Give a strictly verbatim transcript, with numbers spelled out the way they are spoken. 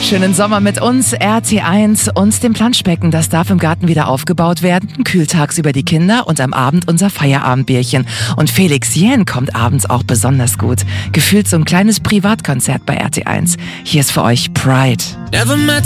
Schönen Sommer mit uns, R T eins und dem Planschbecken. Das darf im Garten wieder aufgebaut werden. Kühl tagsüber die Kinder und am Abend unser Feierabendbierchen. Und Felix Jähn kommt abends auch besonders gut. Gefühlt so ein kleines Privatkonzert bei R T eins. Hier ist für euch Pride.